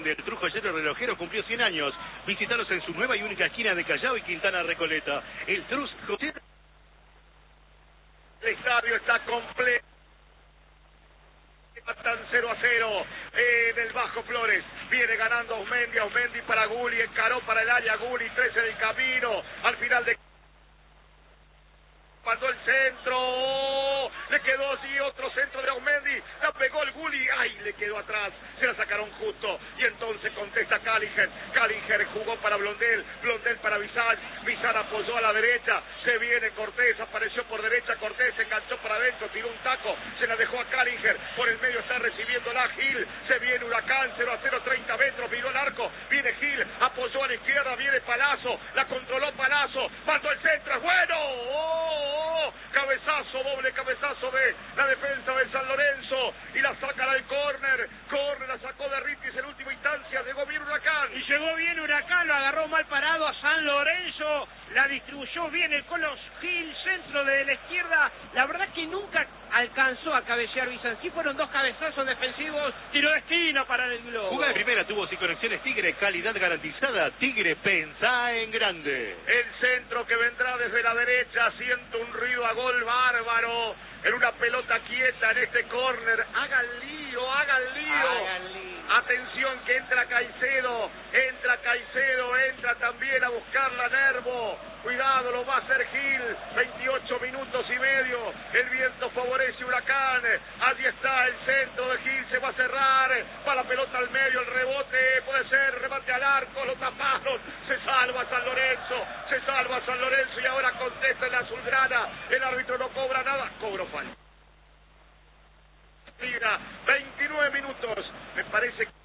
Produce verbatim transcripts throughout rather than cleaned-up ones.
El Trujallero relojero cumplió cien años. Visítalos en su nueva y única esquina de Callao y Quintana Recoleta. El Trujallero. El estadio está completo. Están cero a cero en el Bajo Flores. Viene ganando Osmendi, Osmendi para Gulli, encaró para el área Gulli, trece del camino. Al final de... mandó el centro, le quedó así otro centro de Osmendi, la pegó el Gulli, ay, le quedó atrás, se la sacaron justo, y entonces contesta Callinger, Callinger jugó para Blondel, Blondel para Bizal, Bizal apoyó a la derecha, se viene Cortés, apareció por derecha Cortés, se enganchó para adentro, tiró un taco, se la dejó a Callinger, por el medio está recibiendo la Gil, se viene Huracán, cero a cero, treinta metros, miró el arco, viene Gil, apoyó a la izquierda, viene Palazzo, la controló Palazzo, mandó el centro, es bueno, oh, cabezazo, doble cabezazo de la defensa de San Lorenzo y la saca al córner, córner la sacó de Ritis en última instancia, llegó bien Huracán. Y llegó bien Huracán, lo agarró mal parado a San Lorenzo, la distribuyó bien el Colos Gil, centro de la izquierda, la verdad que nunca alcanzó a cabecear Bizancí, fueron dos cabezazos defensivos, tiro de esquina para el globo. Jugada de primera, tuvo sin conexiones Tigre, calidad garantizada, Tigre, pensá en grande. El centro que vendrá desde la derecha, siento un ruido a gol bárbaro, en una pelota quieta en este córner, hagan lío, hagan lío. Hagan lío. Atención que entra Caicedo, entra Caicedo, entra también a buscarla Nervo, cuidado, lo va a hacer Gil, veintiocho minutos y medio, el viento favorece Huracán, allí está el centro de Gil, se va a cerrar, va la pelota al medio, el rebote, puede ser, remate al arco, lo taparon, se salva San Lorenzo, se salva San Lorenzo y ahora contesta en la azulgrana, el árbitro no cobra nada, cobro falta. veintinueve minutos, me parece que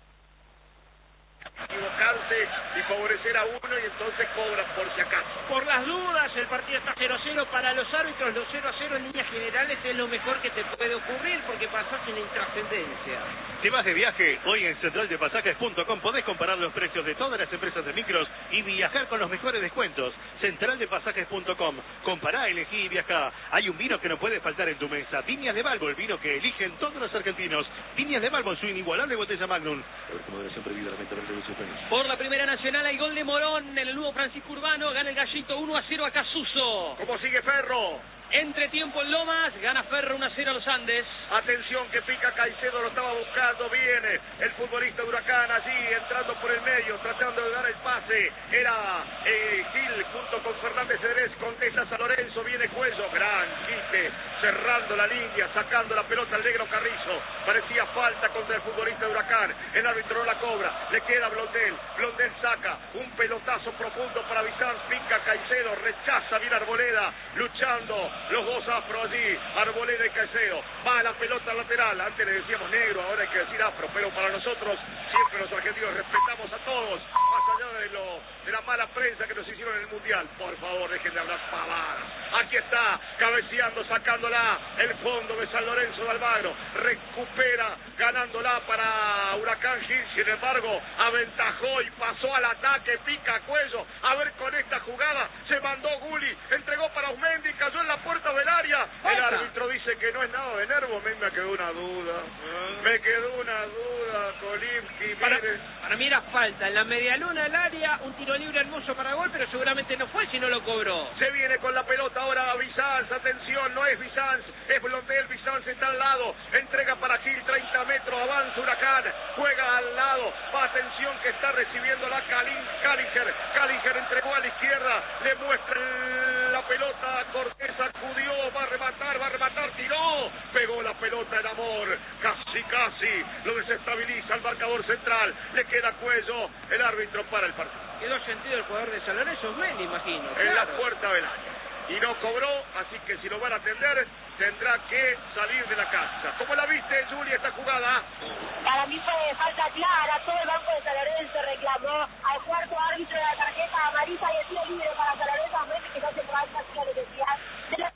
equivocarse y favorecer a uno y entonces cobran por si acaso. Por las dudas, el partido está cero a cero para los árbitros, los cero a cero en líneas generales es lo mejor que te puede ocurrir porque pasás en intrascendencia. Si vas de viaje, hoy en central de pasajes punto com podés comparar los precios de todas las empresas de micros y viajar con los mejores descuentos. central de pasajes punto com, compará, elegí y viajá. Hay un vino que no puede faltar en tu mesa, Viñas de Balbo, el vino que eligen todos los argentinos. Viñas de Balbo, su inigualable botella Magnum. A ver cómo debe ser prohibida la venta de su país. Por la primera nacional hay gol de Morón en el nuevo Francisco Urbano, gana el Gallito uno a cero a Casuso. ¿Cómo sigue Ferro? Entre tiempo en Lomas, gana Ferro uno a cero a los Andes. Atención que pica Caicedo, lo estaba buscando, viene el futbolista de Huracán allí, entrando por el medio, tratando de dar el pase, era eh, Gil junto con Fernández Cedrés, contesta San Lorenzo, viene Cuello, gran quite, cerrando la línea, sacando la pelota al negro Carrizo, parecía falta contra el futbolista de Huracán, el árbitro no la cobra, le queda Blondel, Blondel saca un pelotazo profundo para Bizanz, pica Caicedo, rechaza bien Arboleda, luchando los dos afro allí, Arboleda y Caicedo, va la pelota lateral, antes le decíamos negro, ahora hay que decir afro, pero para nosotros, siempre los argentinos respetamos a todos, más allá de, lo, de la mala prensa que nos hicieron en el Mundial, por favor dejen de hablar pavadas, aquí está, cabeceando, sacándola, el fondo de San Lorenzo de Almagro, recupera, ganándola para Huracán Gil, sin embargo, aventajó y pasó al ataque, pica Cuello, a ver con esta jugada, se mandó Gulli, entregó para Osmendi, cayó en la puerta del área, el árbitro dice que no es nada de Nervo, me, me quedó una duda, me quedó una duda, Kolimski, para, para mí era falta, en la medialuna del área, un tiro libre hermoso para gol, pero seguramente no fue si no lo cobró. Se viene con la pelota ahora Bizanz, atención, no es Bizanz, es Blondel, Bizanz está al lado, entrega para Gil, treinta metros, avanza Huracán, juega al lado, va, atención que está recibiendo la Callinger, Callinger entregó a la izquierda, le muestra la pelota a Cortés, acudió, va a rematar, va a rematar, tiró, pegó la pelota en Amor, casi, casi, lo desestabiliza el marcador central, le queda Cuello, el árbitro para el partido. Quedó sentido el jugador de San Lorenzo, me imagino. En claro. la puerta del área. Y no cobró, así que si lo van a atender, tendrá que salir de la cancha. ¿Cómo la viste, Juli, esta jugada? Para mí fue falta clara, todo el banco de San Lorenzo reclamó al cuarto árbitro de la tarjeta amarilla y el tiro libre para San Lorenzo, a que no se pueda hacer la necesidad de la...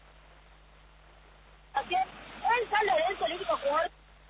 El San Lorenzo, el único jugador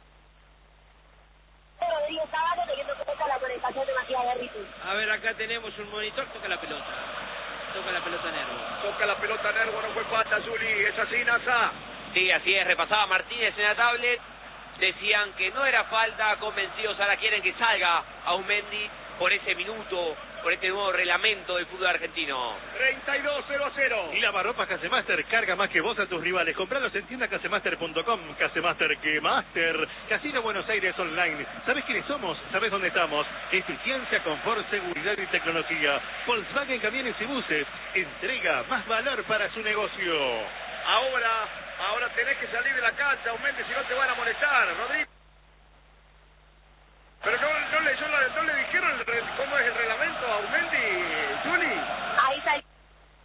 Rodrigo Sábado teniendo en cuenta la conectación de Matías Berritus. A ver, acá tenemos un monitor, toca la pelota. Toca la pelota Nervo. Toca la pelota Nervo, no fue falta, Juli, es así, Nasa. Sí, así es, repasaba Martínez en la tablet. decían que no era falta, convencidos, ahora quieren que salga Aumendi por ese minuto, por este nuevo reglamento del fútbol argentino. treinta y dos cero a cero. Y lavarropas Casemaster carga más que vos a tus rivales. Compralos en tienda casemaster punto com. Casemaster que Master. Casino Buenos Aires Online. ¿Sabés quiénes somos? ¿Sabés dónde estamos? Eficiencia, confort, seguridad y tecnología. Volkswagen Camiones y Buses. Entrega más valor para su negocio. Ahora, ahora tenés que salir de la cancha, Aumendi, si no te van a molestar, Rodrigo. Pero no, no, le, yo no, no le dijeron el, cómo es el reglamento a Aumendi, Juli. Ahí está el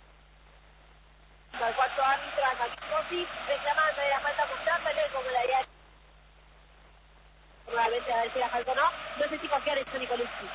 cuarto árbitro, Anacossi, reclamando de la falta mostrándole como la idea. Nuevamente a ver si la falta o no. No sé si confiar en Johnny Colucci.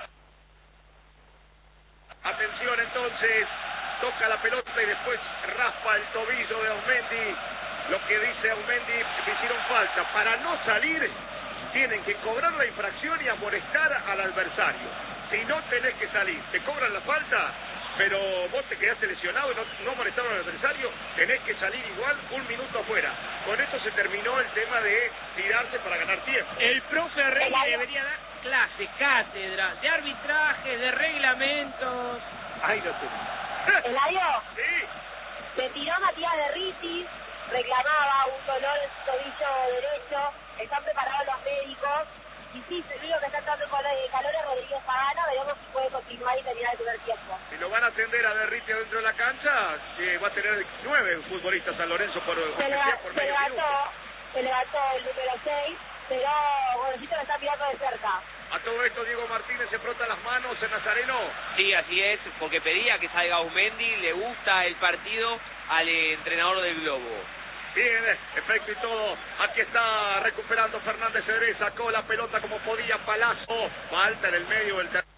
Atención entonces, toca la pelota y después raspa el tobillo de Aumendi. Lo que dice Aumendi, que hicieron falta. Para no salir, tienen que cobrar la infracción y amonestar al adversario. Si no tenés que salir, te cobran la falta, pero vos te quedaste lesionado y no, no molestaron al adversario, tenés que salir igual un minuto afuera. Con esto se terminó el tema de tirarse para ganar tiempo. El profe Reyes debería dar clase, cátedra, de arbitraje, de reglamentos. Ahí lo tenés. ¿Eladio? Sí. Se tiró Matías de Riti, reclamaba un dolor en su tobillo derecho, están preparados los médicos, y sí, el único que está entrando con el calor es Rodríguez Pagano, veremos si puede continuar y terminar el primer tiempo. Si lo van a atender a Derriti dentro de la cancha, eh, va a tener nueve futbolistas San Lorenzo por, Se, leva, por se medio levantó, minuto. se levantó el número seis, pero Gorosito lo está mirando de cerca. A todo esto Diego Martínez se frota las manos en Nazareno. Sí, así es, porque pedía que salga Aumendi, le gusta el partido al entrenador del Globo. Bien, efecto y todo. Aquí está recuperando Fernández Cedrés. Sacó la pelota como podía. Palazzo. Falta en el medio del terreno.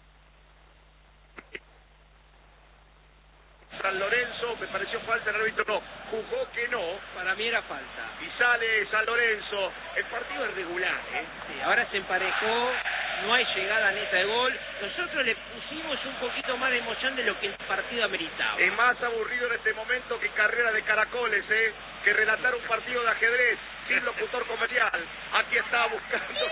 San Lorenzo. Me pareció falta el árbitro. No. Jugó que no. Para mí era falta. Y sale San Lorenzo. El partido es regular, ¿eh? Sí, ahora se emparejó, no hay llegada neta de gol. Nosotros le pusimos un poquito más de emoción de lo que el partido ameritaba. Es más aburrido en este momento que carrera de caracoles, ¿eh? Que relatar un partido de ajedrez sin locutor comercial. Aquí está buscando.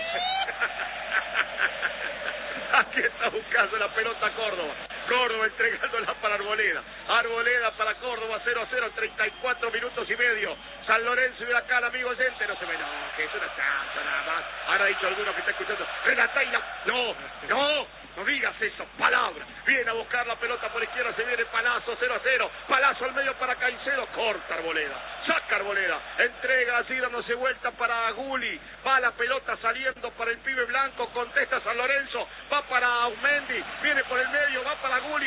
Aquí está buscando la pelota Córdoba. Córdoba entregándola para Arboleda. Arboleda para Córdoba, cero a cero, treinta y cuatro minutos y medio. San Lorenzo y Huracán, amigo oyente, no se me enoje, es una chance nada más. Ahora ha dicho alguno que está escuchando, Renataira, no, no, no digas eso, palabra. Viene a buscar la pelota por izquierda, se viene Palazzo, cero a cero. Palazzo al medio para Caicedo, corta Arboleda, saca Arboleda, entrega así dándose vuelta para Guli. Va la pelota saliendo para el pibe blanco, contesta San Lorenzo, va para Aumendi, viene por el medio, va para Guli.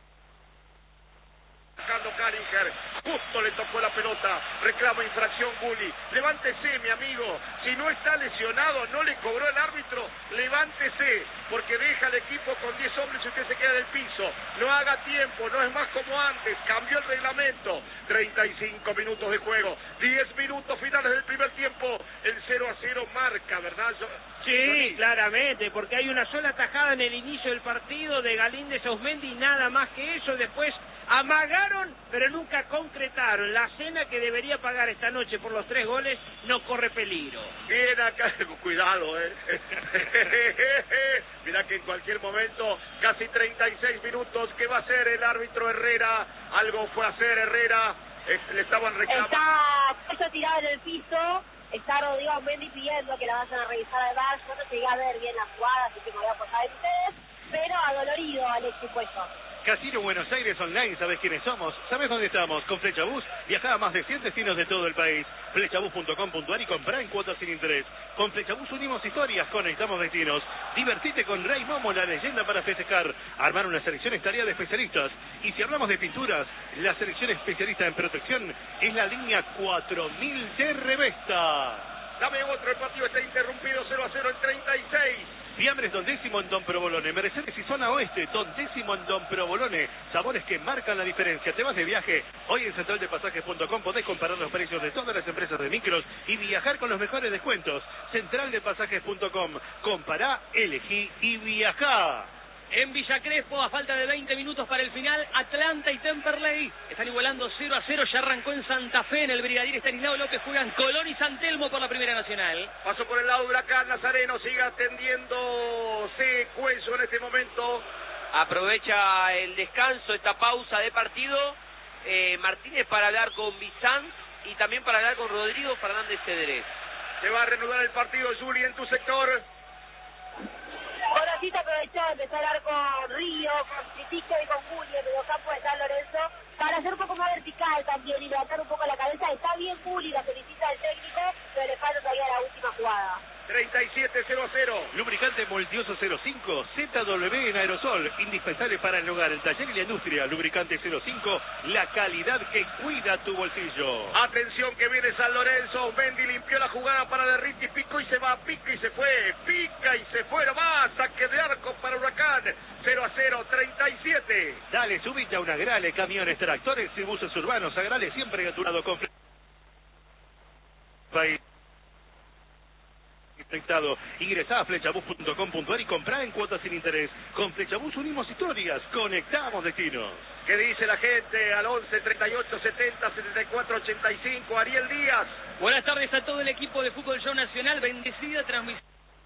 Sacando Karinger, justo le tocó la pelota, reclama infracción Guli, levántese mi amigo, si no está lesionado, no le cobró el árbitro, levántese, porque deja al equipo con diez hombres y usted se queda del piso, no haga tiempo, no es más como antes, cambió el reglamento, treinta y cinco minutos de juego, diez minutos finales del primer tiempo, el cero a cero marca, ¿verdad? Yo... Sí, claramente, porque hay una sola tajada en el inicio del partido de Galíndez Aumendi y nada más que eso. Después amagaron, pero nunca concretaron. La cena que debería pagar esta noche por los tres goles no corre peligro. Bien acá, cuidado, eh. Mira que en cualquier momento, casi treinta y seis minutos, ¿qué va a hacer el árbitro Herrera? Algo fue a hacer Herrera, eh, le estaban reclamando. Está eso tirado en el piso. Está Rodrigo Aumendi pidiendo que la vayan a revisar al V A R. Yo no llegué a ver bien la jugada, así que me voy a apoyar en ustedes, pero adolorido Alexis Puesto. Casino Buenos Aires Online, ¿sabes quiénes somos? ¿Sabes dónde estamos? Con Flechabús viaja a más de cien destinos de todo el país. Flechabús punto com punto ar y comprá en cuotas sin interés. Con Flechabús unimos historias, conectamos destinos. Divertite con Rey Momo, la leyenda para festejar. Armar una selección es tarea de especialistas. Y si hablamos de pinturas, la selección especialista en protección es la línea cuatro mil de Revesta. Dame otro, el partido está interrumpido, cero a cero en treinta y seis. Fiambres Don Décimo en Don Provolone, Mercedes y Zona Oeste, Don Décimo en Don Provolone, sabores que marcan la diferencia. Te vas de viaje, hoy en central de pasajes punto com podés comparar los precios de todas las empresas de micros y viajar con los mejores descuentos. central de pasajes punto com, compará, elegí y viajá. En Villa Crespo, a falta de veinte minutos para el final, Atlanta y Temperley están igualando cero a cero. Ya arrancó en Santa Fe, en el Brigadier Estanislao López juegan Colón y San Telmo por la Primera Nacional. Pasó por el lado de Huracán, Nazareno sigue atendiéndose Cuello en este momento. Aprovecha el descanso, esta pausa de partido, eh, Martínez para hablar con Bizán y también para hablar con Rodrigo Fernández Cedrés. Se va a reanudar el partido, Juli, en tu sector. Gorosito aprovechó de empezar a hablar con Río, con Critico y con Juli, en el campo de San Lorenzo, para hacer un poco más vertical también y levantar un poco la cabeza. Está bien Juli, la felicita al técnico, pero le falta todavía la última jugada. treinta y siete cero a cero. Lubricante Multiuso cero cinco, Z W en aerosol, indispensable para el hogar, el taller y la industria. Lubricante cero cinco, la calidad que cuida tu bolsillo. Atención que viene San Lorenzo, Mendy limpió la jugada para Derriti, picó y se va, pica y se fue, pica y se fue nomás, saque de arco para Huracán, cero a cero, treinta y siete. Dale, subite a una Grale, camiones, tractores y buses urbanos. Agrale siempre gaturado con país. Ingresá a flechabus punto com punto ar y comprá en cuotas sin interés. Con Flechabus unimos historias, conectamos destinos. ¿Qué dice la gente al once, treinta y ocho, setenta, setenta y cuatro, ochenta y cinco? Ariel Díaz. Buenas tardes a todo el equipo de Fútbol Show Nacional. Bendecida transmisión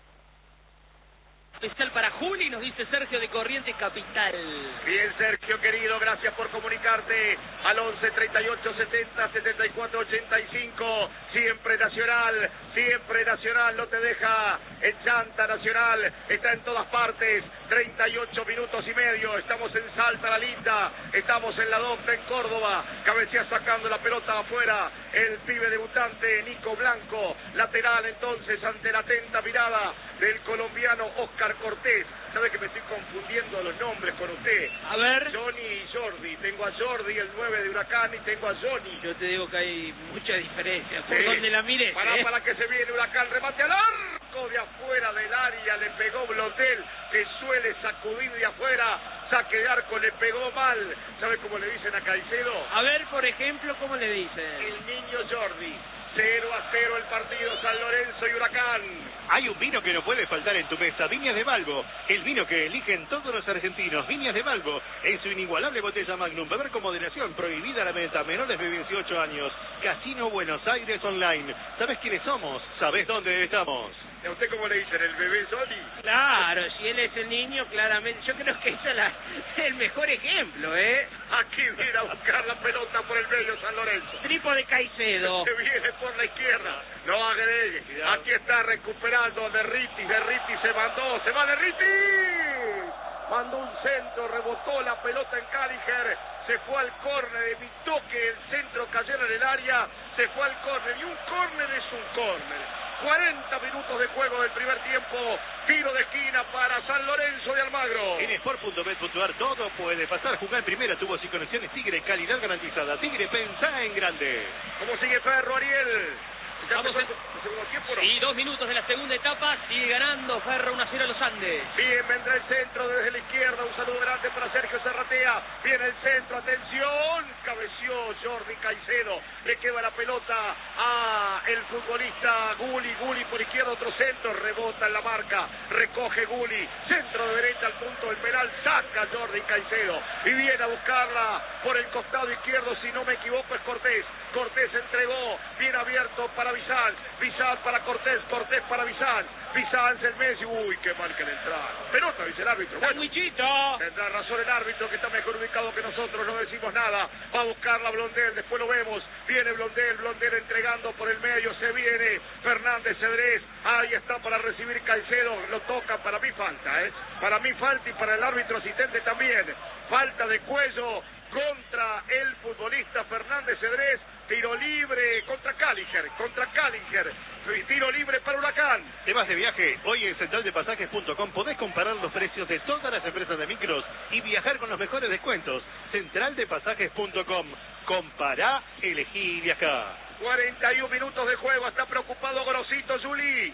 especial para Juli, nos dice Sergio de Corrientes Capital. Bien, Sergio querido, gracias por comunicarte al once, treinta y ocho, setenta, setenta y cuatro, ochenta y cinco. Siempre Nacional, siempre Nacional, no te deja en llanta. Nacional está en todas partes. Treinta y ocho minutos y medio, estamos en Salta la Linda, estamos en la Docta en Córdoba. Cabecea sacando la pelota afuera el pibe debutante Nico Blanco, lateral entonces ante la atenta mirada del colombiano Oscar Cortés. Sabe que me estoy confundiendo los nombres con usted. A ver. Johnny y Jordi. Tengo a Jordi, el nueve de Huracán, y tengo a Johnny. Yo te digo que hay mucha diferencia. Por Sí. donde la mires. Para, ¿eh? para que se viene Huracán, remate al arco de afuera del área, le pegó Blondel, que suele sacudir de afuera, saque de arco, le pegó mal. ¿Sabe cómo le dicen a Caicedo? A ver, por ejemplo, ¿cómo le dicen? El niño Jordi. cero a cero el partido, San Lorenzo y Huracán. Hay un vino que no puede faltar en tu mesa, Viñas de Balbo, el vino que eligen todos los argentinos. Viñas de Balbo, en su inigualable botella Magnum. Beber con moderación, prohibida la venta, menores de dieciocho años. Casino Buenos Aires Online. ¿Sabes quiénes somos? ¿Sabés dónde estamos? ¿Y a usted cómo le dicen? ¿El bebé Johnny? Claro, si él es el niño, claramente. Yo creo que ese es la, el mejor ejemplo, ¿eh? Aquí viene a buscar la pelota por el medio San Lorenzo. Tripo de Caicedo. Se viene por la izquierda. No agregue. Aquí está recuperando Derriti. Derriti se mandó. Se va Derriti. Mandó un centro. Rebotó la pelota en Cáliger. Se fue al córner. Evitó que el centro cayera en el área. Se fue al córner. Y un córner es un córner. cuarenta minutos de juego del primer tiempo. Tiro de esquina para San Lorenzo de Almagro. En sport punto bet punto ar todo puede pasar. Jugar en primera, tubos y conexiones Tigre, calidad garantizada. Tigre, pensá en grande. ¿Cómo sigue Ferro, Ariel? ¿Ya Vamos empezó en- el segundo tiempo, no? Y dos minutos de la segunda etapa, sigue ganando Ferro uno a cero a los Andes. Bien, vendrá el centro desde la izquierda, un saludo grande para Sergio Serratea, viene el centro, atención, cabeció Jordi Caicedo, le queda la pelota a el futbolista Guli, Guli por izquierda, otro centro, rebota en la marca, recoge Guli, centro de derecha al punto del penal, saca Jordi Caicedo y viene a buscarla por el costado izquierdo, si no me equivoco es Cortés, Cortés entregó, bien abierto para Bizán, Bizán para Cortés, Cortés para Bizán, Bizán el Messi, uy, qué mal que le entraron. Pelota, dice el árbitro. Bueno, Sandwichito. tendrá razón el árbitro que está mejor ubicado que nosotros, no decimos nada. Va a buscarla Blondel, después lo vemos. Viene Blondel, Blondel entregando por el medio, se viene Fernández Cedrés. Ahí está para recibir Caicedo, lo toca, para mí falta, ¿eh? Para mí falta y para el árbitro asistente también. Falta de Cuello contra el futbolista Fernández Cedrés. Tiro libre contra Cáliger, contra Cáliger. Tiro libre para Huracán. ¿Te vas de viaje? Hoy en central de pasajes punto com podés comparar los precios de todas las empresas de micros y viajar con los mejores descuentos. central de pasajes punto com. Compará, elegí y viajá. cuarenta y un minutos de juego, está preocupado Gorosito, Juli.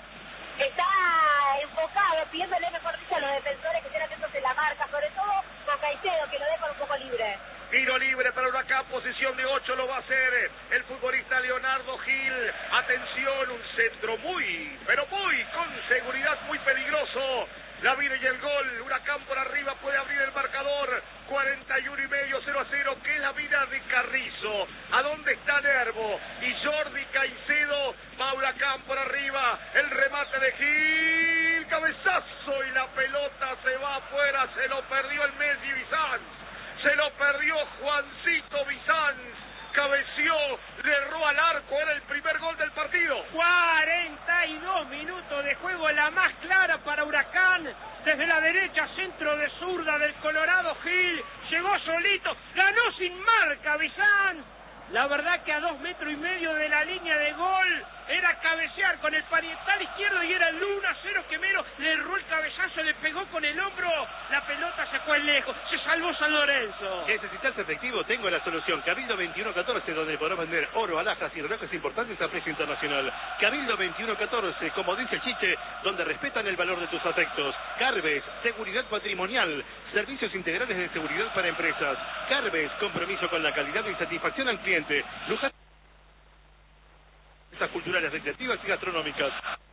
Está enfocado, pidiéndole mejor dicho a los defensores que estén atentos en la marca, sobre todo con Caicedo, que lo dejan un poco libre. Tiro libre para Huracán, posición de ocho lo va a hacer el futbolista Leonardo Gil. Atención, un centro muy, pero muy con seguridad, muy peligroso. La viene y el gol. Huracán por arriba puede abrir el marcador. cuarenta y uno y medio, cero a cero. Que es la vida de Carrizo. ¿A dónde está Nervo? Y Jordi Caicedo. Va Huracán por arriba. El remate de Gil. Cabezazo y la pelota se va afuera. Se lo perdió el Messi Bizanz. Se lo perdió Juancito Bizanz. Cabeció, le erró al arco, era el primer gol del partido. cuarenta y dos minutos de juego, la más clara para Huracán. Desde la derecha, centro de zurda del Colorado, Gil. Llegó solito, ganó sin marca Bizanz. La verdad que a dos metros y medio de la línea de gol era cabecear con el parietal izquierdo y era el uno a cero que Mero le erró el cabezazo, le pegó con el hombro, la pelota se fue lejos, se salvó San Lorenzo. ¿Necesitas efectivo? Tengo la solución. Cabildo veintiuno catorce, donde podrás vender oro, alhajas y relojes importantes a precio internacional. Cabildo veintiuno catorce, como dice el Chiche, donde respetan el valor de tus afectos. Carves, seguridad patrimonial, servicios integrales de seguridad para empresas. Carves, compromiso con la calidad y satisfacción al cliente. Luján, culturales, recreativas y gastronómicas.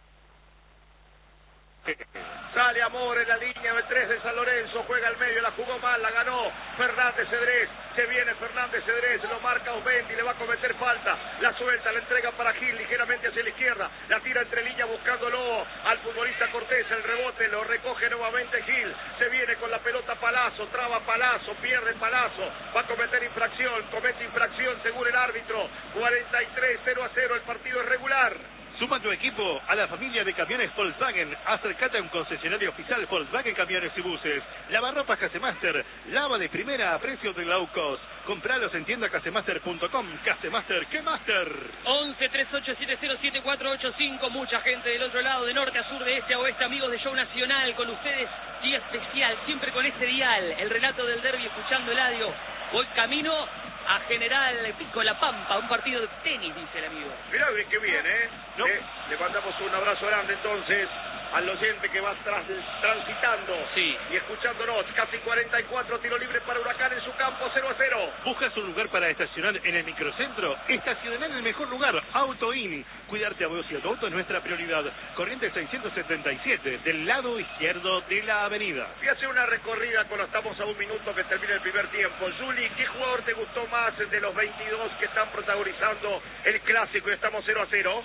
Sale Amor en la línea de tres de San Lorenzo, juega al medio, la jugó mal, la ganó Fernández Cedrés, se viene Fernández Cedrés, lo marca Osbendi, le va a cometer falta, la suelta, la entrega para Gil, ligeramente hacia la izquierda, la tira entre líneas buscándolo al futbolista Cortés, el rebote, lo recoge nuevamente Gil, se viene con la pelota Palazzo, traba Palazzo, pierde Palazzo, va a cometer infracción, comete infracción según el árbitro, cuarenta y tres, cero a cero, el partido es regular. Suma tu equipo a la familia de camiones Volkswagen. Acércate a un concesionario oficial Volkswagen Camiones y Buses. Lavarropas Casemaster. Lava de primera a precios de low cost. Compralos en tienda casemaster punto com. Casemaster, ¿qué master? once, treinta y ocho, setenta, cero siete, cuatro ocho cinco. Mucha gente del otro lado, de norte a sur, de este a oeste. Amigos de Show Nacional, con ustedes, día especial. Siempre con este dial. El relato del derbi, escuchando el audio. Voy camino a General Pico La Pampa, un partido de tenis, dice el amigo. Mirá qué bien, ¿eh? No. eh le mandamos un abrazo grande entonces al oyente que va tras, transitando sí. y escuchándonos. Casi cuarenta y cuatro, tiro libre para Huracán en su campo, cero a cero. ¿Buscas un lugar para estacionar en el microcentro? Estacionar en el mejor lugar, AutoIn. Cuidarte a vos y a tu auto es nuestra prioridad. Corriente seiscientos setenta y siete, del lado izquierdo de la avenida. Voy a hacer una recorrida cuando estamos a un minuto que termine el primer tiempo. Juli, ¿qué jugador te gustó más de los veintidós que están protagonizando el clásico y estamos cero a cero?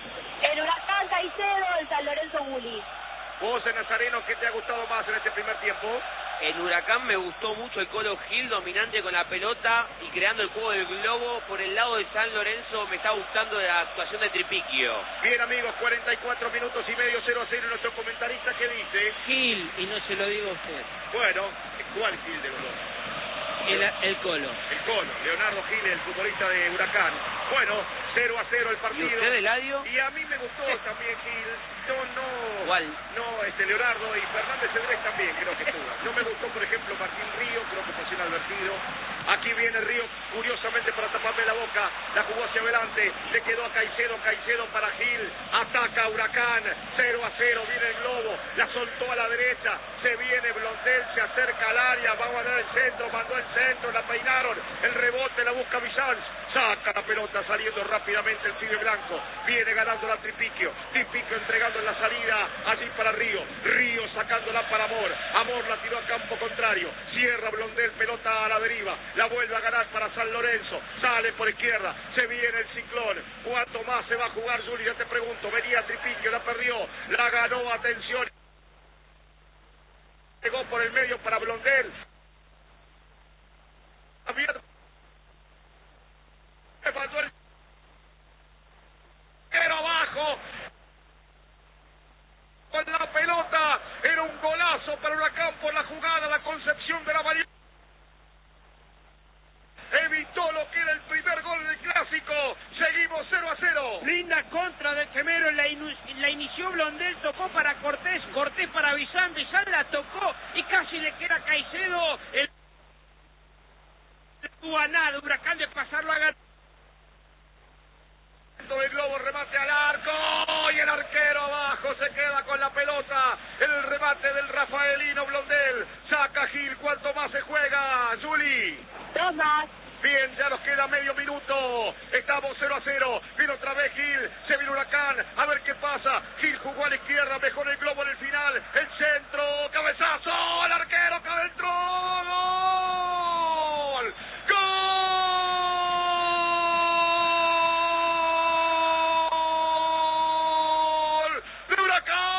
El Huracán Caicedo, el San Lorenzo Gulli. Vos, en Nazareno, ¿qué te ha gustado más en este primer tiempo? En Huracán me gustó mucho el Colo Gil, dominante con la pelota y creando el juego del globo. Por el lado de San Lorenzo me está gustando la actuación de Tripiquio. Bien, amigos, cuarenta y cuatro minutos y medio, cero a cero. Nuestro comentarista, ¿qué dice? Gil, y no se lo digo a usted. Bueno, ¿cuál Gil de los dos? El, el Colo. El Colo, Leonardo Gil, el futbolista de Huracán. Bueno, cero a cero el partido. ¿Y usted, Eladio? Y a mí me gustó también Gil. No, no. ¿Cuál? No, este Leonardo y Fernández Cedrés también creo que estuvo. No me gustó, por ejemplo, Martín Río, creo que pasó inadvertido. Aquí viene Río, curiosamente para taparme la boca. La jugó hacia adelante, le quedó a Caicedo, Caicedo para Gil. Ataca Huracán, cero a cero, viene el globo. La soltó a la derecha, se viene Blondel, se acerca al área, va a mandar el centro, mandó el centro, la peinaron. El rebote la busca Bizanz, saca la pelota saliendo rápidamente el pibe blanco. Viene ganando la Tripiquio, Tripiquio entregando en la salida, allí para Río. Río sacándola para Amor, Amor la tiró a campo contrario. Cierra Blondel, pelota a la deriva. La vuelve a ganar para San Lorenzo. Sale por izquierda. Se viene el ciclón. ¿Cuánto más se va a jugar, Juli? Yo te pregunto. Venía Tripiquio, la perdió. La ganó, atención. Llegó por el medio para Blondel. Le faltó el... Pero abajo. Con la pelota. Era un golazo para Huracán por la jugada. La concepción de la variante. Evitó lo que era el primer gol del clásico. Seguimos cero a cero. Linda contra del Gemero. La, inu la inició Blondel. Tocó para Cortés. Cortés para Bizán. Bizán la tocó. Y casi le queda Caicedo. El... No tuvo a nada. Huracán de pasarlo a ganar. El globo, remate al arco. Y el arquero abajo se queda con la pelota. El remate del Rafaelino Blondel. Saca Gil. ¿Cuánto más se juega, Juli? Dos más. Bien, ya nos queda medio minuto. Estamos cero a cero. Viene otra vez Gil. Se viene Huracán. A ver qué pasa. Gil jugó a la izquierda. Mejor el globo en el final. El centro. Cabezazo. El arquero. Cabe dentro. ¡Gol! ¡Gol! ¡De Huracán!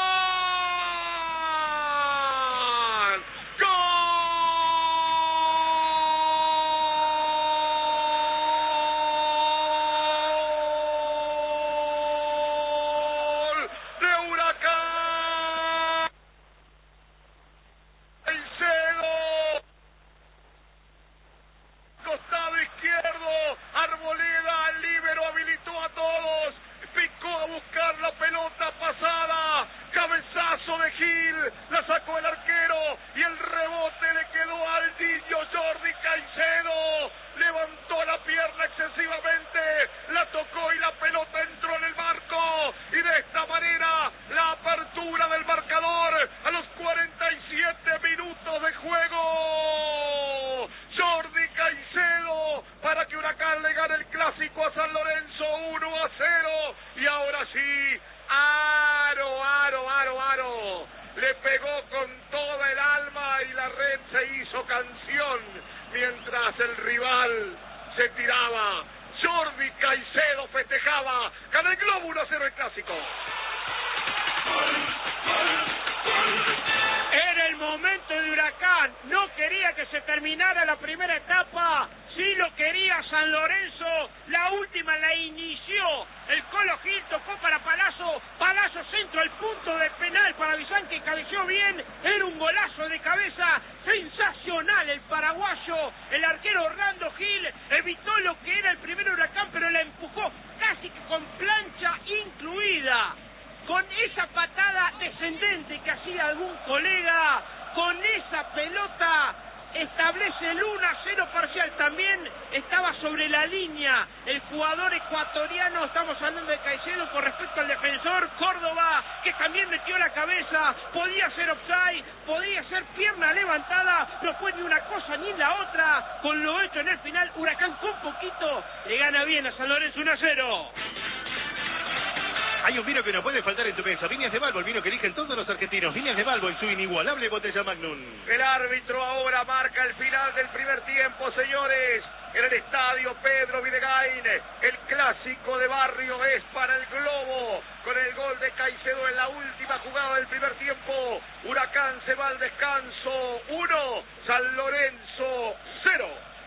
Hay un vino que no puede faltar en tu mesa. Viñas de Balbo, el vino que eligen todos los argentinos. Viñas de Balbo en su inigualable botella Magnum. El árbitro ahora marca el final del primer tiempo, señores. En el estadio Pedro Videgain, el clásico de barrio es para el Globo. Con el gol de Caicedo en la última jugada del primer tiempo. Huracán se va al descanso. uno, San Lorenzo cero.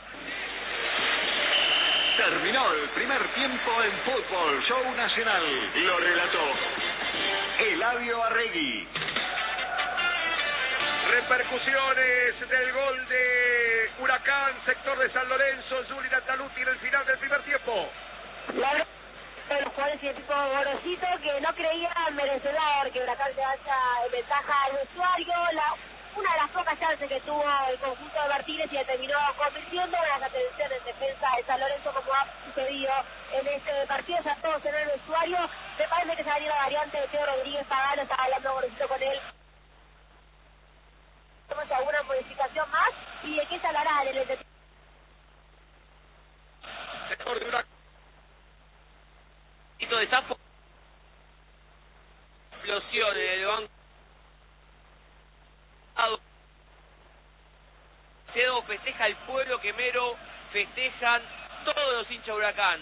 Terminó el primer tiempo en Fútbol Show Nacional. Lo relató Eladio Arregui. Repercusiones del gol de Huracán, sector de San Lorenzo, Juli Nataluti en el final del primer tiempo. La verdad, los jugadores y el equipo Gorosito que no creían merecedor que Huracán se vaya en ventaja al vestuario. La, una de las pocas chances que tuvo el conjunto de Martínez y terminó convirtiendo en las atenciones en defensa de San Lorenzo, como ha sucedido en este partido. Ya todos en el vestuario. Me parece que se va a ir la variante de Teo Rodríguez Pagano, estaba hablando Gorosito con él. Tenemos alguna modificación más y de qué se hablará en el sector de Huracán. De Zafo. Explosión en el banco. Cedo festeja el pueblo quemero, festejan todos los hinchas de Huracán.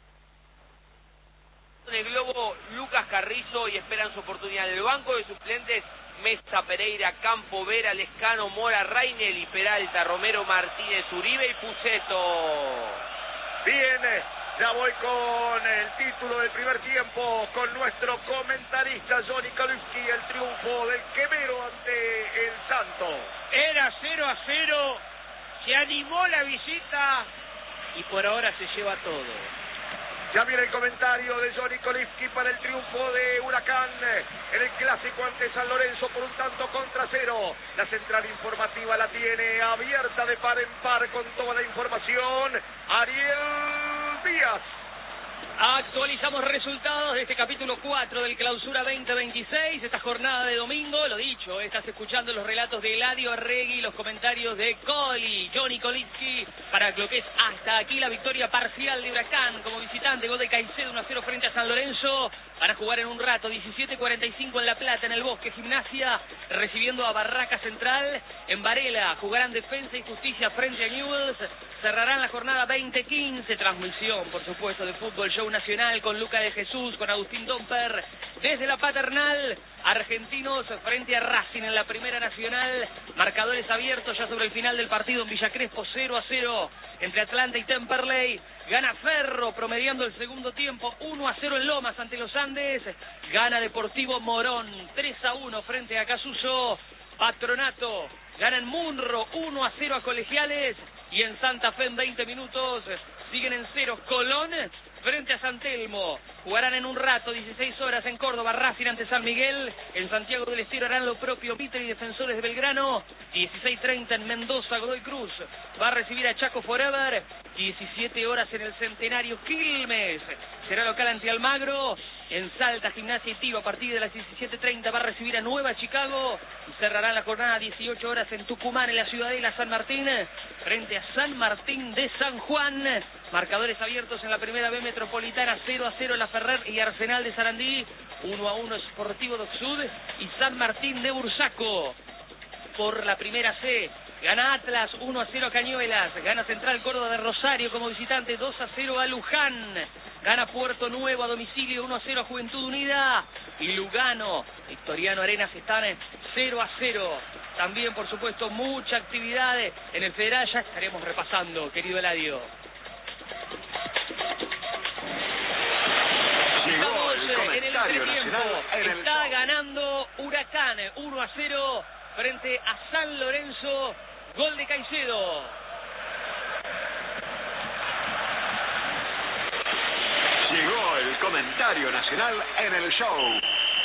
En el globo, Lucas Carrizo y esperan su oportunidad. En el banco de suplentes, Mesa, Pereira, Campo, Vera, Lescano, Mora, Rainel y Peralta, Romero, Martínez, Uribe y Puceto. Bien, ya voy con el título del primer tiempo, con nuestro comentarista Johnny Kalewski, el triunfo del quemero ante el Santo. Era cero a cero, se animó la visita y por ahora se lleva todo. Ya viene el comentario de Johnny Kalewski para el triunfo de Huracán en el clásico ante San Lorenzo por un tanto contra cero. La central informativa la tiene abierta de par en par con toda la información Ariel Díaz. Actualizamos resultados de este capítulo cuatro del Clausura veinte veintiséis, esta jornada de domingo. Lo dicho, estás escuchando los relatos de Eladio Arregui, los comentarios de Coli, Johnny Kolitsky, para lo que es hasta aquí la victoria parcial de Huracán como visitante. Gol de Caicedo, uno a cero frente a San Lorenzo. Van a jugar en un rato, diecisiete cuarenta y cinco en La Plata, en el Bosque Gimnasia, recibiendo a Barraca Central. En Varela jugarán Defensa y Justicia frente a Newell's. Cerrarán la jornada veinte quince, transmisión, por supuesto, de Fútbol Show Nacional con Luca de Jesús, con Agustín Domper, desde la Paternal. Argentinos frente a Racing en la Primera Nacional. Marcadores abiertos ya sobre el final del partido en Villa Crespo, cero a cero entre Atlanta y Temperley. Gana Ferro promediando el segundo tiempo, uno a cero en Lomas ante los Andes. Gana Deportivo Morón, tres a uno frente a Casuso. Patronato gana en Munro, uno a cero a Colegiales. Y en Santa Fe en veinte minutos siguen en ceros Colón frente a San Telmo. Jugarán en un rato, dieciséis horas en Córdoba, Racing ante San Miguel. En Santiago del Estero harán lo propio Mitre y Defensores de Belgrano. dieciséis treinta en Mendoza, Godoy Cruz va a recibir a Chaco Forever. diecisiete horas en el Centenario, Quilmes será local ante Almagro. En Salta, Gimnasia y Tiro a partir de las diecisiete treinta va a recibir a Nueva Chicago. Y cerrarán la jornada dieciocho horas en Tucumán, en la Ciudadela, San Martín frente a San Martín de San Juan. Marcadores abiertos en la Primera B Metropolitana, cero a cero la Ferrer y Arsenal de Sarandí, uno a uno Sportivo Docsud y San Martín de Bursaco. Por la Primera C, gana Atlas, uno a cero a Cañuelas. Gana Central Córdoba de Rosario como visitante, dos a cero a Luján. Gana Puerto Nuevo a domicilio, uno a cero a Juventud Unida. Y Lugano, Victoriano Arenas están cero a cero. También, por supuesto, mucha actividad en el Federal. Ya estaremos repasando, querido Eladio. Llegó el comentario nacional en el Está show. ganando Huracán, uno a cero frente a San Lorenzo. Gol de Caicedo. Llegó el comentario nacional en el show.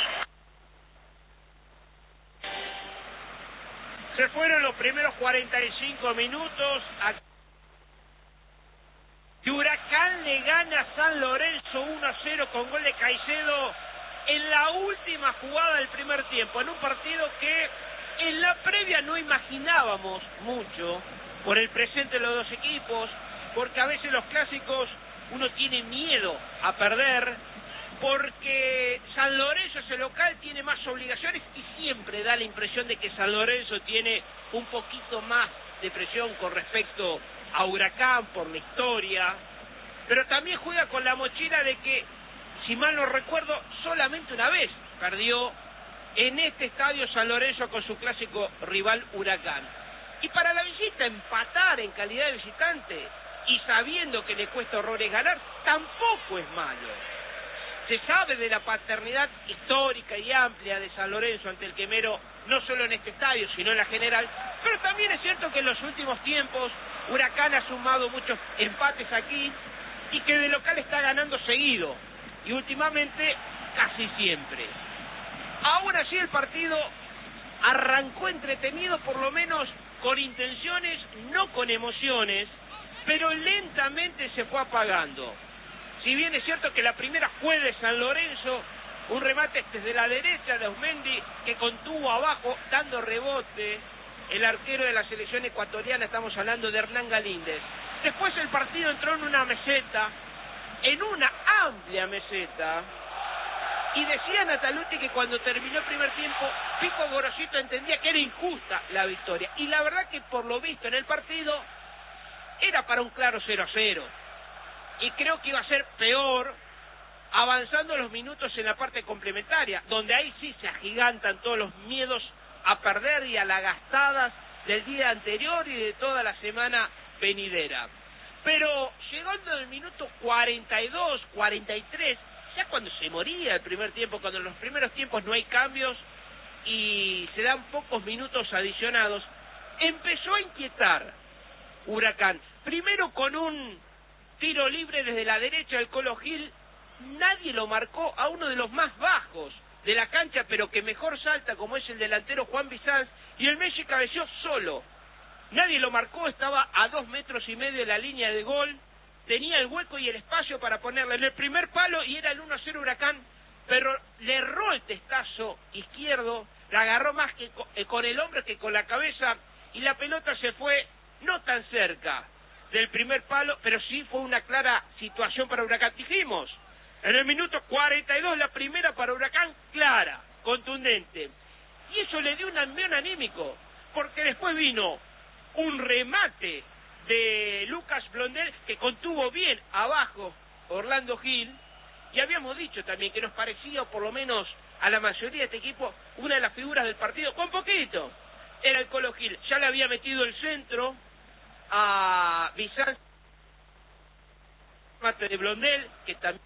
Se fueron los primeros cuarenta y cinco minutos. Huracán le gana a San Lorenzo uno a cero con gol de Caicedo en la última jugada del primer tiempo, en un partido que en la previa no imaginábamos mucho por el presente de los dos equipos, porque a veces los clásicos uno tiene miedo a perder, porque San Lorenzo es el local, tiene más obligaciones y siempre da la impresión de que San Lorenzo tiene un poquito más de presión con respecto a Huracán por la historia, pero también juega con la mochila de que, si mal no recuerdo, solamente una vez perdió en este estadio San Lorenzo con su clásico rival Huracán. Y para la visita empatar en calidad de visitante y sabiendo que le cuesta horrores ganar, tampoco es malo. Se sabe de la paternidad histórica y amplia de San Lorenzo ante el Quemero, no solo en este estadio, sino en la general, pero también es cierto que en los últimos tiempos Huracán ha sumado muchos empates aquí y que de local está ganando seguido, y últimamente casi siempre. Ahora sí el partido arrancó entretenido, por lo menos con intenciones, no con emociones, pero lentamente se fue apagando. Si bien es cierto que la primera fue de San Lorenzo, un remate desde la derecha de Osmendi que contuvo abajo dando rebote el arquero de la selección ecuatoriana, estamos hablando de Hernán Galíndez. Después el partido entró en una meseta, en una amplia meseta, y decía Nataluti que cuando terminó el primer tiempo, Pico Gorosito entendía que era injusta la victoria, y la verdad que por lo visto en el partido era para un claro cero a cero. Y creo que iba a ser peor avanzando los minutos en la parte complementaria, donde ahí sí se agigantan todos los miedos a perder y a las gastadas del día anterior y de toda la semana venidera. Pero llegando al minuto cuarenta y dos, cuarenta y tres, ya cuando se moría el primer tiempo, cuando en los primeros tiempos no hay cambios y se dan pocos minutos adicionados, empezó a inquietar Huracán. Primero con un tiro libre desde la derecha del Colo Gil, nadie lo marcó, a uno de los más bajos de la cancha, pero que mejor salta, como es el delantero Juan Bizanz, y el Messi cabeció solo. Nadie lo marcó, estaba a dos metros y medio de la línea de gol, tenía el hueco y el espacio para ponerla en el primer palo y era el uno a cero Huracán, pero le erró el testazo izquierdo, la agarró más que con, eh, con el hombro que con la cabeza y la pelota se fue no tan cerca del primer palo, pero sí fue una clara situación para Huracán. Dijimos, en el minuto cuarenta y dos la primera para Huracán, clara, contundente. Y eso le dio un envión anímico, porque después vino un remate de Lucas Blondel que contuvo bien abajo Orlando Gil, y habíamos dicho también que nos parecía, o por lo menos a la mayoría de este equipo, una de las figuras del partido, con poquito, era el Colo Gil. Ya le había metido el centro a Bizancio de Blondel, que también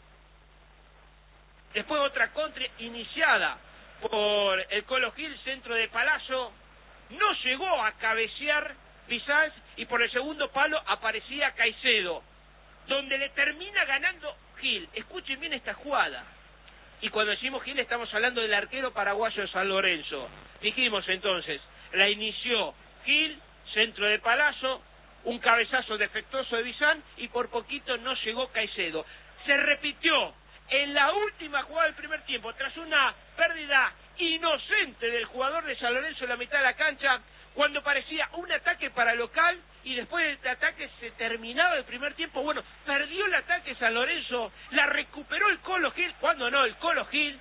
después otra contra iniciada por el Colo Gil, centro de Palazzo, no llegó a cabecear Bizanz y por el segundo palo aparecía Caicedo, donde le termina ganando Gil. Escuchen bien esta jugada. Y cuando decimos Gil estamos hablando del arquero paraguayo de San Lorenzo. Dijimos entonces, la inició Gil, centro de Palazzo, un cabezazo defectuoso de Bizanz y por poquito no llegó Caicedo. Se repitió en la última jugada del primer tiempo, tras una pérdida inocente del jugador de San Lorenzo en la mitad de la cancha, cuando parecía un ataque para local y después del ataque se terminaba el primer tiempo. Bueno, perdió el ataque San Lorenzo, la recuperó el Colo Gil. Cuando no, el Colo Gil,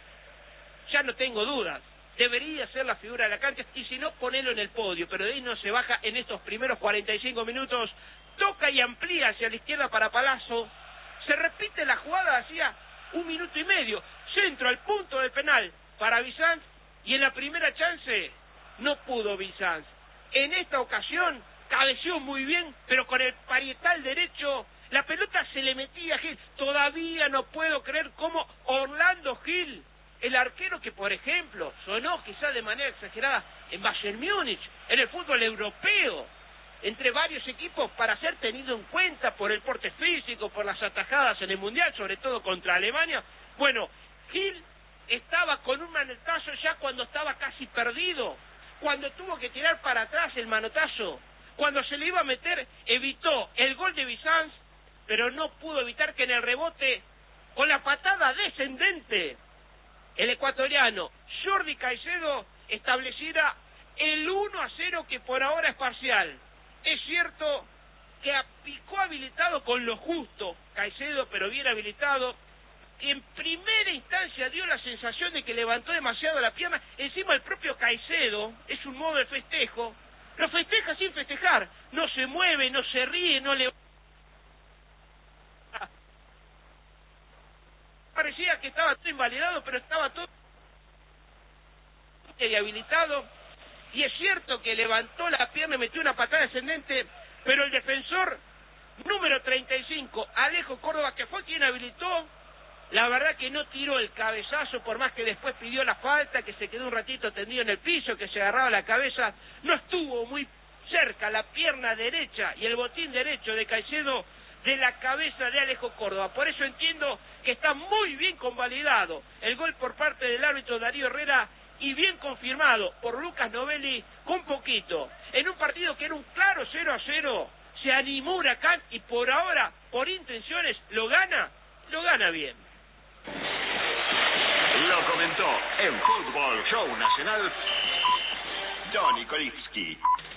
ya no tengo dudas, debería ser la figura de la cancha y si no, ponelo en el podio, pero de ahí no se baja en estos primeros cuarenta y cinco minutos. Toca y amplía hacia la izquierda para Palazzo, se repite la jugada hacía un minuto y medio, centro al punto del penal para Bizanz y en la primera chance no pudo Bizanz. En esta ocasión cabeceó muy bien, pero con el parietal derecho la pelota se le metía a Gil. Todavía no puedo creer cómo Orlando Gil, el arquero que por ejemplo sonó quizá de manera exagerada en Bayern Múnich, en el fútbol europeo, entre varios equipos para ser tenido en cuenta por el porte físico, por las atajadas en el Mundial, sobre todo contra Alemania. Bueno, Gil estaba con un manotazo ya cuando estaba casi perdido, cuando tuvo que tirar para atrás el manotazo, cuando se le iba a meter, evitó el gol de Bizanz, pero no pudo evitar que en el rebote, con la patada descendente, el ecuatoriano Jordi Caicedo estableciera el uno a cero que por ahora es parcial. Es cierto que picó habilitado con lo justo Caicedo, pero bien habilitado. En primera instancia dio la sensación de que levantó demasiado la pierna. Encima el propio Caicedo, es un modo de festejo, lo festeja sin festejar. No se mueve, no se ríe, no le... Parecía que estaba todo invalidado, pero estaba todo habilitado. Y es cierto que levantó la pierna y metió una patada descendente, pero el defensor número treinta y cinco, Alejo Córdoba, que fue quien habilitó, la verdad que no tiró el cabezazo, por más que después pidió la falta, que se quedó un ratito tendido en el piso, que se agarraba la cabeza, no estuvo muy cerca la pierna derecha y el botín derecho de Caicedo de la cabeza de Alejo Córdoba. Por eso entiendo que está muy bien convalidado el gol por parte del árbitro Darío Herrera y bien confirmado por Lucas Novelli con poquito. En un partido que era un claro cero a cero, se animó Huracán y por ahora, por intenciones, lo gana, lo gana bien. Lo comentó en Fútbol Show Nacional Johnny Kolivsky.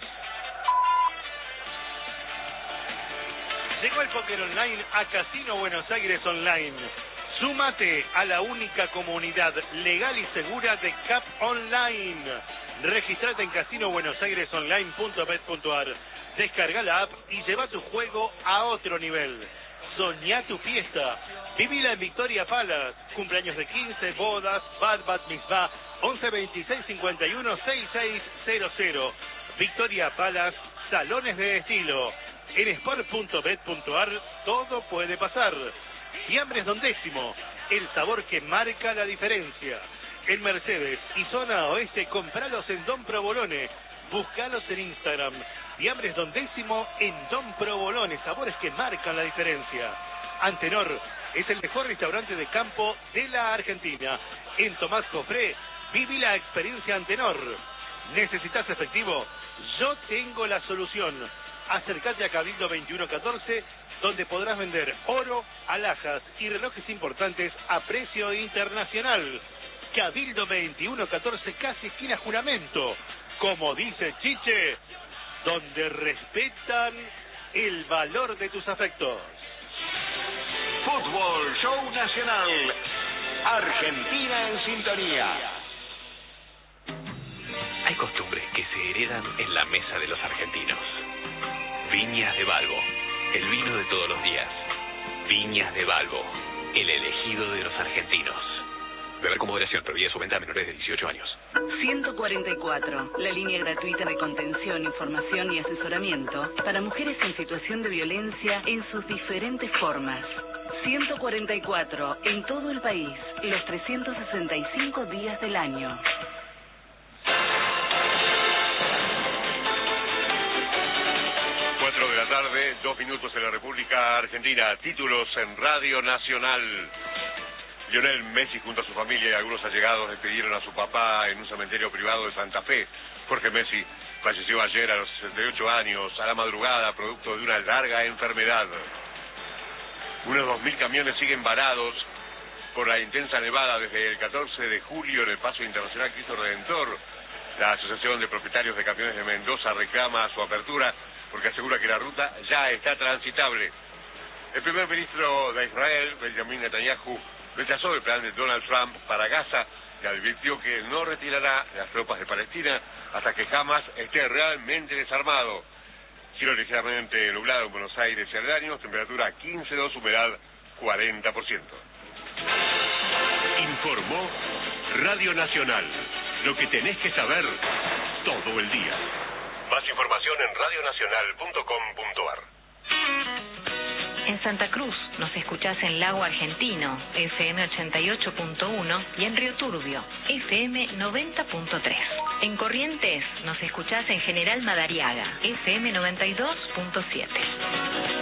Llegó el póker online a Casino Buenos Aires Online. Súmate a la única comunidad legal y segura de Cap Online. Registrate en casino buenos aires online punto bet punto ar. Descarga la app y lleva tu juego a otro nivel. Soñá tu fiesta. Vivila en Victoria Palace. Cumpleaños de quince, bodas, Bat Bat Mitzvah, once veintiséis cincuenta y uno sesenta y seis cero cero. Victoria Palace, salones de estilo. En sport punto bet punto ar todo puede pasar. Fiambres Don Décimo, el sabor que marca la diferencia. En Mercedes y zona oeste, compralos en Don Provolone. Búscalos en Instagram. Fiambres Don Décimo en Don Provolone, sabores que marcan la diferencia. Antenor es el mejor restaurante de campo de la Argentina. En Tomás Cofré, viví la experiencia Antenor. ¿Necesitas efectivo? Yo tengo la solución. Acércate a Cabildo veintiuno catorce, donde podrás vender oro, alhajas y relojes importantes a precio internacional. Cabildo veintiuno catorce, casi esquina Juramento. Como dice Chiche, donde respetan el valor de tus afectos. Fútbol Show Nacional. Argentina en sintonía. Hay costumbres que se heredan en la mesa de los argentinos. Viñas de Balbo, el vino de todos los días. Viñas de Balbo, el elegido de los argentinos. Beber con moderación, prohibida su venta a menores de dieciocho años. ciento cuarenta y cuatro, la línea gratuita de contención, información y asesoramiento para mujeres en situación de violencia en sus diferentes formas. ciento cuarenta y cuatro, en todo el país, los trescientos sesenta y cinco días del año. Cuatro de la tarde, dos minutos en la República Argentina. Títulos en Radio Nacional. Lionel Messi junto a su familia y algunos allegados despidieron a su papá en un cementerio privado de Santa Fe. Jorge Messi falleció ayer a los sesenta y ocho años, a la madrugada, producto de una larga enfermedad. Unos dos mil camiones siguen varados por la intensa nevada desde el catorce de julio en el Paso Internacional Cristo Redentor. La Asociación de Propietarios de Camiones de Mendoza reclama su apertura porque asegura que la ruta ya está transitable. El primer ministro de Israel, Benjamin Netanyahu, rechazó el plan de Donald Trump para Gaza y advirtió que no retirará las tropas de Palestina hasta que Hamas esté realmente desarmado. Cielo ligeramente nublado en Buenos Aires y aledaños, temperatura quince dos, humedad cuarenta por ciento. Informó Radio Nacional. Lo que tenés que saber todo el día. Más información en radionacional punto com punto ar. En Santa Cruz nos escuchás en Lago Argentino, F M ochenta y ocho punto uno, y en Río Turbio, F M noventa punto tres. En Corrientes nos escuchás en General Madariaga, F M noventa y dos punto siete.